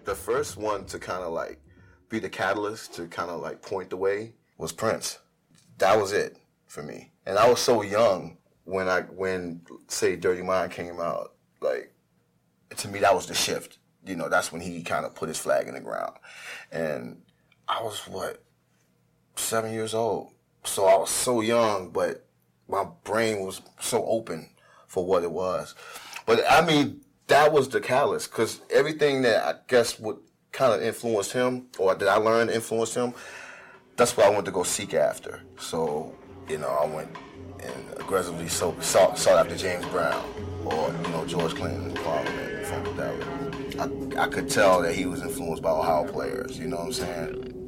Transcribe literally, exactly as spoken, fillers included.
the first one to kind of like be the catalyst to kind of like point the way was Prince. That was it for me. And I was so young when I when say Dirty Mind came out. Like, to me, that was the shift. You know, that's when he kind of put his flag in the ground. And I was, what, seven years old. So I was so young, but my brain was so open for what it was. But, I mean, that was the catalyst, because everything that I guess would kind of influence him, or that I learned influenced him, that's what I wanted to go seek after. So, you know, I went and aggressively sought, sought, sought after James Brown, or, you know, George Clinton, Parliament, Funkadelic. I, I could tell that he was influenced by Ohio players, you know what I'm saying?